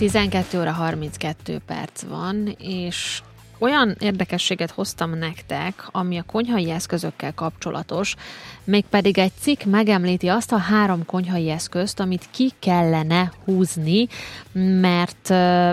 12 óra 32 perc van, és olyan érdekességet hoztam nektek, ami a konyhai eszközökkel kapcsolatos, mégpedig egy cikk megemlíti azt a 3 konyhai eszközt, amit ki kellene húzni, mert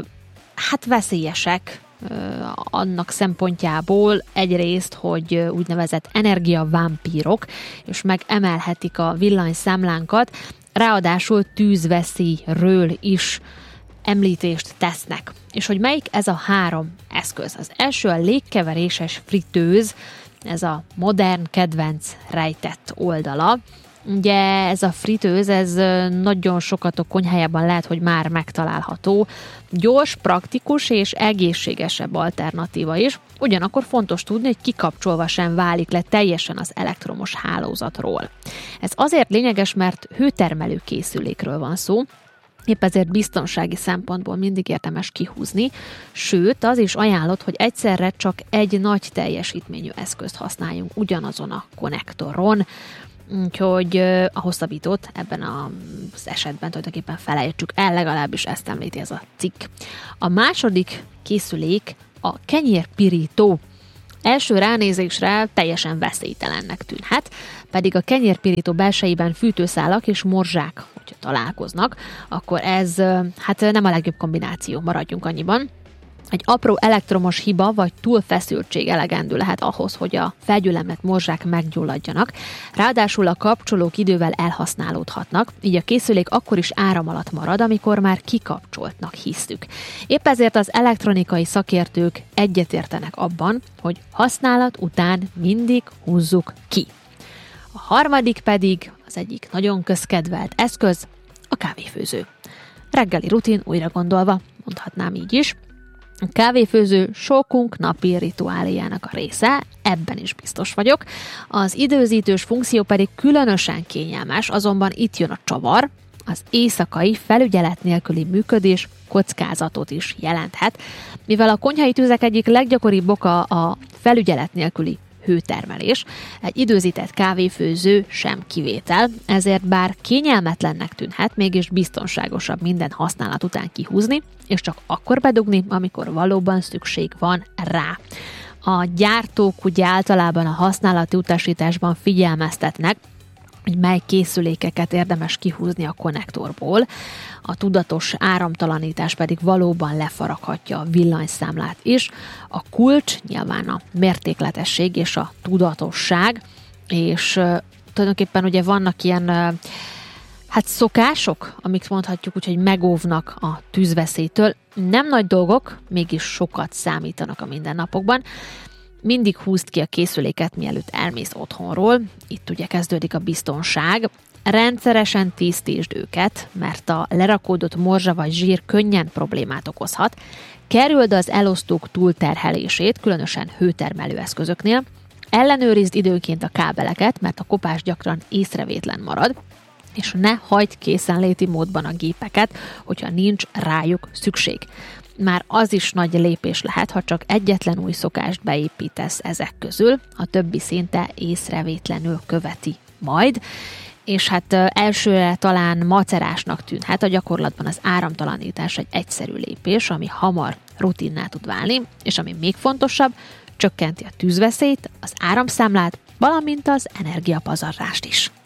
hát veszélyesek annak szempontjából egyrészt, hogy úgynevezett energiavámpírok, és megemelhetik a villanyszámlánkat, ráadásul tűzveszélyről is említést tesznek. És hogy melyik ez a 3 eszköz? Az első a légkeveréses fritőz, ez a modern kedvenc rejtett oldala. Ugye ez a fritőz, ez nagyon sokatok konyhájában lehet, hogy már megtalálható. Gyors, praktikus és egészségesebb alternatíva is. Ugyanakkor fontos tudni, hogy kikapcsolva sem válik le teljesen az elektromos hálózatról. Ez azért lényeges, mert hőtermelő készülékről van szó, épp ezért biztonsági szempontból mindig érdemes kihúzni, sőt, az is ajánlott, hogy egyszerre csak egy nagy teljesítményű eszközt használjunk ugyanazon a konnektoron, úgyhogy a hosszabbítót ebben az esetben tulajdonképpen felejtsük el, legalábbis ezt említi ez a cikk. A második készülék a kenyérpirító. Első ránézésre teljesen veszélytelennek tűnhet, pedig a kenyérpirító belsejében fűtőszálak és morzsák, hogyha találkoznak, akkor ez hát nem a legjobb kombináció, maradjunk annyiban. Egy apró elektromos hiba vagy túlfeszültség elegendő lehet ahhoz, hogy a felgyülemlett morzsák meggyulladjanak. Ráadásul a kapcsolók idővel elhasználódhatnak, így a készülék akkor is áram alatt marad, amikor már kikapcsoltnak hisszük. Épp ezért az elektronikai szakértők egyetértenek abban, hogy használat után mindig húzzuk ki. A harmadik pedig az egyik nagyon közkedvelt eszköz, a kávéfőző. Reggeli rutin újra gondolva, mondhatnám így is. A kávéfőző sokunk napi rituáléjának a része, ebben is biztos vagyok. Az időzítős funkció pedig különösen kényelmes, azonban itt jön a csavar, az éjszakai felügyelet nélküli működés kockázatot is jelenthet, mivel a konyhai tüzek egyik leggyakoribb oka a felügyelet nélküli hőtermelés. Egy időzített kávéfőző sem kivétel, ezért bár kényelmetlennek tűnhet, mégis biztonságosabb minden használat után kihúzni, és csak akkor bedugni, amikor valóban szükség van rá. A gyártók ugye általában a használati utasításban figyelmeztetnek, hogy mely készülékeket érdemes kihúzni a konnektorból, a tudatos áramtalanítás pedig valóban lefaraghatja a villanyszámlát is. A kulcs nyilván a mértékletesség és a tudatosság, és tulajdonképpen ugye vannak ilyen szokások, amik mondhatjuk úgy, hogy megóvnak a tűzveszélytől. Nem nagy dolgok, mégis sokat számítanak a mindennapokban. Mindig húzd ki a készüléket, mielőtt elmész otthonról. Itt ugye kezdődik a biztonság. Rendszeresen tisztítsd őket, mert a lerakódott morzsa vagy zsír könnyen problémát okozhat. Kerüld az elosztók túlterhelését, különösen hőtermelő eszközöknél. Ellenőrizd időnként a kábeleket, mert a kopás gyakran észrevétlen marad, és ne hagyd készenléti módban a gépeket, hogyha nincs rájuk szükség. Már az is nagy lépés lehet, ha csak egyetlen új szokást beépítesz ezek közül, a többi szinte észrevétlenül követi majd, és hát elsőre talán macerásnak tűnhet, a gyakorlatban az áramtalanítás egy egyszerű lépés, ami hamar rutinná tud válni, és ami még fontosabb, csökkenti a tűzveszélyt, az áramszámlát, valamint az energiapazarlást is.